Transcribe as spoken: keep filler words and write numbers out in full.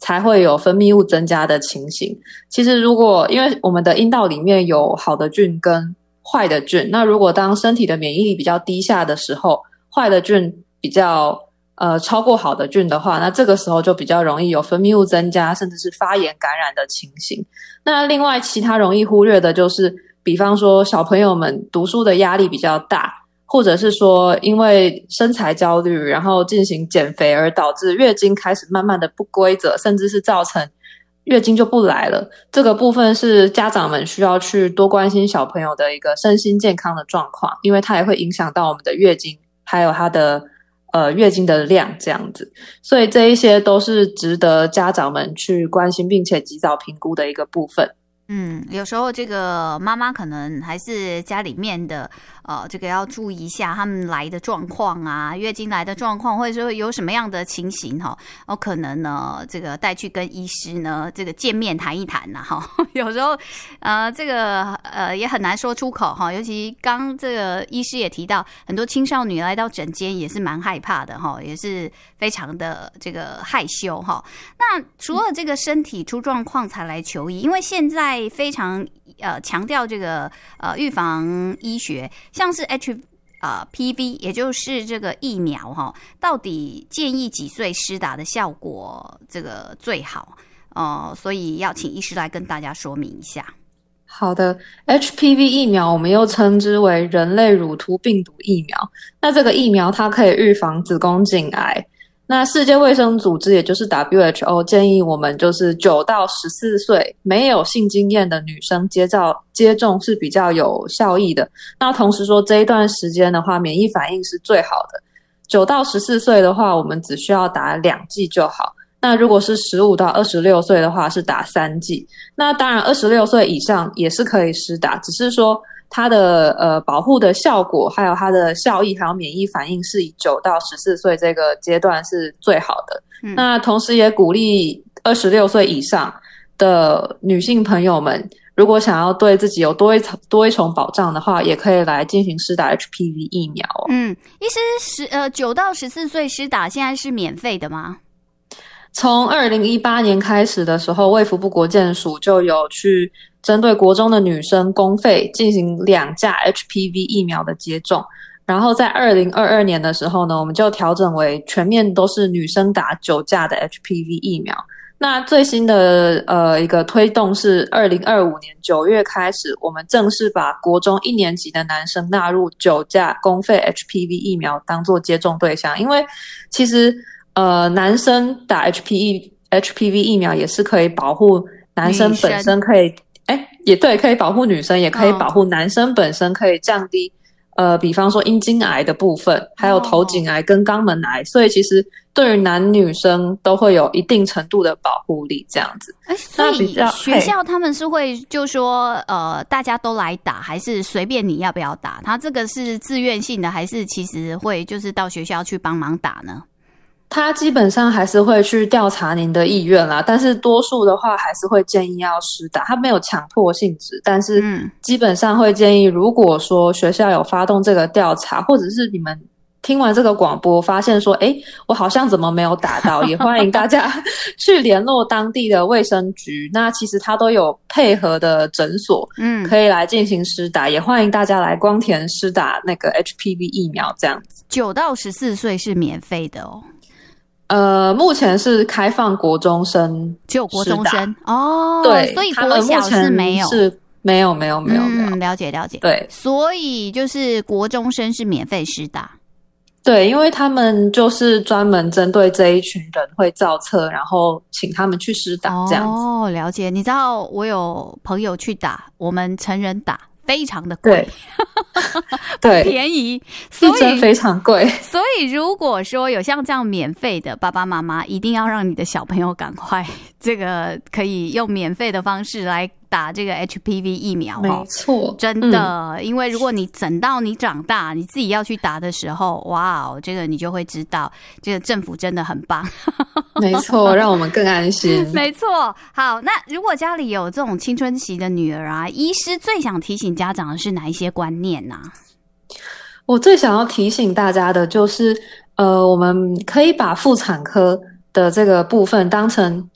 才会有分泌物增加的情形。其实如果因为我们的阴道里面有好的菌跟坏的菌，那如果当身体的免疫力比较低下的时候，坏的菌比较呃超过好的菌的话，那这个时候就比较容易有分泌物增加甚至是发炎感染的情形。那另外其他容易忽略的就是比方说小朋友们读书的压力比较大，或者是说因为身材焦虑然后进行减肥而导致月经开始慢慢的不规则，甚至是造成月经就不来了。这个部分是家长们需要去多关心小朋友的一个身心健康的状况，因为它也会影响到我们的月经还有它的呃月经的量这样子。所以这一些都是值得家长们去关心并且及早评估的一个部分。 嗯，有时候这个妈妈可能还是家里面的呃，这个要注意一下他们来的状况啊，月经来的状况，或者说有什么样的情形哈，哦，可能呢这个带去跟医师呢这个见面谈一谈呐哈。有时候呃这个呃也很难说出口哈，尤其刚这个医师也提到，很多青少女来到诊间也是蛮害怕的哈，也是非常的这个害羞哈。那除了这个身体出状况才来求医，因为现在非常呃强调这个呃预防医学，像是 H 呃 P V， 也就是这个疫苗哈，到底建议几岁施打的效果这个最好？呃，所以要请医师来跟大家说明一下。 好的 ，H P V 疫苗我们又称之为人类乳突病毒疫苗。那这个疫苗它可以预防子宫颈癌。那世界卫生组织也就是 W H O 建议我们就是九到十四岁没有性经验的女生接照接种是比较有效益的。那同时说这一段时间的话免疫反应是最好的。九到十四岁的话我们只需要打两剂就好。那如果是十五到二十六岁的话是打三剂。那当然二十六岁以上也是可以施打，只是说它的呃保护的效果还有它的效益还有免疫反应是以九到十四岁这个阶段是最好的。嗯、那同时也鼓励二十六岁以上的女性朋友们，如果想要对自己有多一层多一重保障的话，也可以来进行施打 H P V 疫苗、哦。 嗯，医师十呃九到十四岁施打现在是免费的吗？ 从二零一八年开始的时候，卫福部国健署就有去针对国中的女生公费进行两价 H P V 疫苗的接种。然后在二零二二年的时候呢，我们就调整为全面都是女生打九价的 H P V 疫苗。那最新的呃一个推动是二零二五年九月开始，我们正式把国中一年级的男生纳入九价公费 H P V 疫苗当作接种对象。因为其实呃男生打 H P V H P V 疫苗也是可以保护男生本身，可以哎也对，可以保护女生，也可以保护男生本身，可以降低呃比方说阴茎癌的部分，还有头颈癌跟肛门癌，所以其实对于男女生都会有一定程度的保护力这样子。 欸、所以学校他们是会就说呃大家都来打，还是随便你要不要打？他这个是自愿性的，还是其实会就是到学校去帮忙打呢？ 他基本上还是会去调查您的意愿啦，但是多数的话还是会建议要施打，他没有强迫性质，但是基本上会建议，如果说学校有发动这个调查，或者是你们听完这个广播发现说诶我好像怎么没有打到，也欢迎大家去联络当地的卫生局，那其实他都有配合的诊所嗯，可以来进行施打，也欢迎大家来光田施打那个 H P V 疫苗这样子。 九到十四岁是免费的哦。 呃，目前是开放国中生， 只有国中生哦， 对， 所以国小是没有， 是没有，没有，没有，没有、 嗯，了解了解， 对， 所以就是国中生是免费施打， 对，因为他们就是专门针对这一群人会造册，然后请他们去施打这样子。 哦，了解。你知道我有朋友去打，我们成人打。非常的贵， 对， 不便宜，所以真非常贵。 所以如果说有像这样免费的，爸爸妈妈一定要让你的小朋友赶快这个可以用免费的方式来打这个 H P V 疫苗。 没错， 真的、嗯，因为如果你等到你长大，你自己要去打的时候，哇哦，这个你就会知道，这个政府真的很棒。 没错，让我们更安心。 没错，好，那如果家里有这种青春期的女儿啊，医师最想提醒家长的是哪一些观念啊？ 我最想要提醒大家的就是，呃，我们可以把妇产科的这个部分当成